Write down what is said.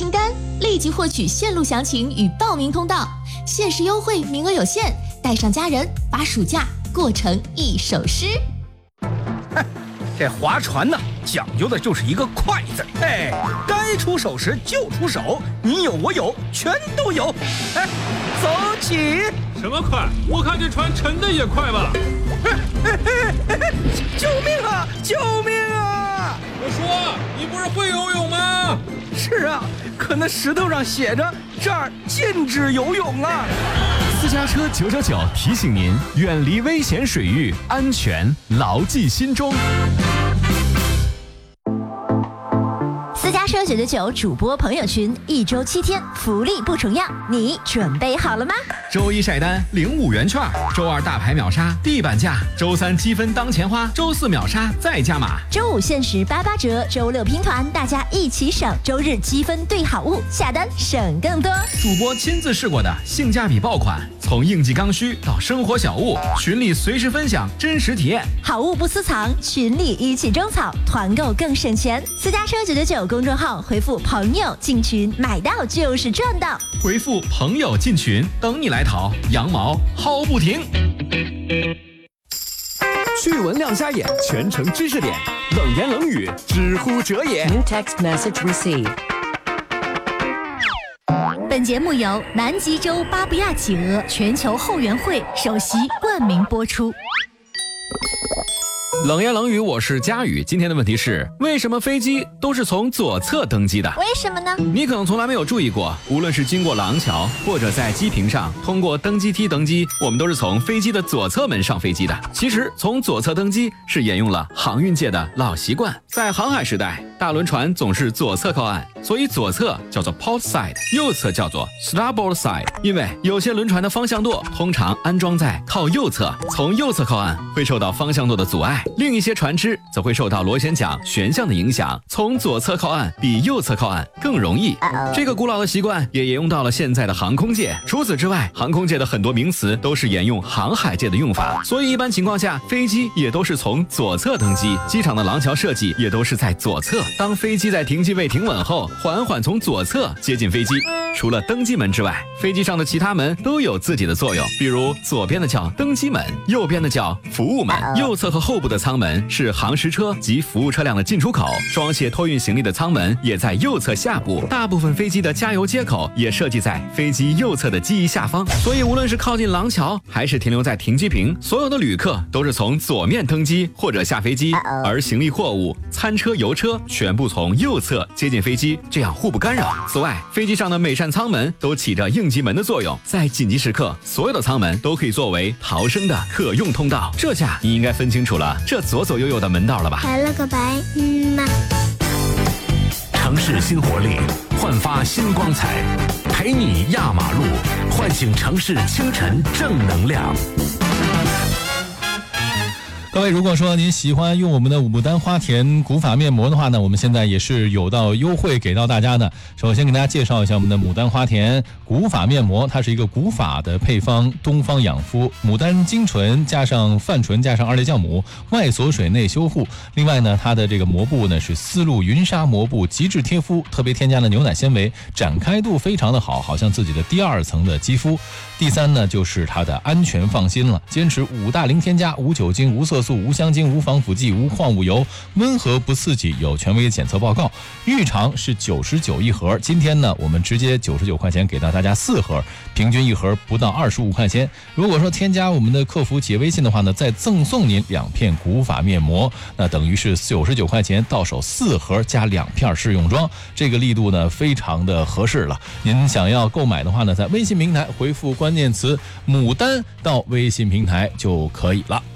清单，立即获取线路详情与报名通道。限时优惠，名额有限，带上家人，把暑假过成一首诗。 这划船呢，讲究的就是一个快字。哎，该出手时就出手，你有我有，全都有。哎，走起！ 什么快？我看这船沉的也快吧。 救命啊！救命啊！ 我说，你不是会游泳吗？ 是啊，可那石头上写着这儿禁止游泳啊。 私家车999提醒您，远离危险水域，安全牢记心中。 私家车999主播朋友群，1周7天，福利不重样，你准备好了吗？ 周一晒单领5元券，周二大牌秒杀地板价，周三积分当钱花，周四秒杀再加码， 周五限时88折，周六拼团，大家一起省，周日积分兑好物，下单省更多。 主播亲自试过的性价比爆款，从应季刚需到生活小物，群里随时分享真实体验， 好物不私藏，群里一起种草，团购更省钱。私家车999公众号回复朋友进群，买到就是赚到。 回复朋友进群，等你来淘，羊毛薅不停。趣闻亮瞎眼，全程知识点，冷言冷语，知乎者也。 New text message received。 本节目由南极洲巴布亚企鹅全球后援会首席冠名播出。 冷言冷语，我是佳宇。今天的问题是，为什么飞机都是从左侧登机的？ 为什么呢？ 你可能从来没有注意过，无论是经过廊桥，或者在机坪上通过登机梯登机，我们都是从飞机的左侧门上飞机的。其实从左侧登机是沿用了航运界的老习惯。在航海时代，大轮船总是左侧靠岸，所以左侧叫做 port side， 右侧叫做 starboard side。因为有些轮船的方向舵通常安装在靠右侧，从右侧靠岸会受到方向舵的阻碍。另一些船只则会受到螺旋桨旋向的影响，从左侧靠岸比右侧靠岸更容易。这个古老的习惯也沿用到了现在的航空界。除此之外，航空界的很多名词都是沿用航海界的用法，所以一般情况下，飞机也都是从左侧登机。机场的廊桥设计也都是在左侧。当飞机在停机位停稳后，缓缓从左侧接近飞机。除了登机门之外，飞机上的其他门都有自己的作用，比如左边的叫登机门，右边的叫服务门。右侧和后部的舱门是航时车及服务车辆的进出口，装卸托运行李的舱门也在右侧下部。大部分飞机的加油接口也设计在飞机右侧的机翼下方，所以无论是靠近廊桥还是停留在停机坪，所有的旅客都是从左面登机或者下飞机，而行李货物、餐车、油车全部从右侧接近飞机，这样互不干扰。此外，飞机上的每扇舱门都起着应急门的作用，在紧急时刻，所有的舱门都可以作为逃生的可用通道。这下你应该分清楚了这左左右右的门道了吧？ 来了个白妈。 城市新活力，焕发新光彩，陪你压马路，唤醒城市清晨正能量。 各位，如果说您喜欢用我们的牡丹花田古法面膜的话呢，我们现在也是有到优惠给到大家的。首先给大家介绍一下我们的牡丹花田古法面膜，它是一个古法的配方，东方养肤，牡丹精纯加上泛醇加上2类酵母，外锁水内修护。另外呢，它的这个膜布呢是丝路云纱膜布，极致贴肤，特别添加了牛奶纤维，展开度非常的好，好像自己的第2层的肌肤。第三呢，就是它的安全放心了，坚持5大零添加，无酒精、无色素、无香精、无防腐剂、无矿物油，温和不刺激，有权威检测报告。预尝是99一盒，今天呢我们直接99块钱给到大家4盒，平均一盒不到25块钱。如果说添加我们的客服企业微信的话呢，再赠送您2片古法面膜，那等于是99块钱到手4盒加2片试用装，这个力度呢非常的合适了。您想要购买的话呢，在微信平台回复关键词牡丹到微信平台就可以了。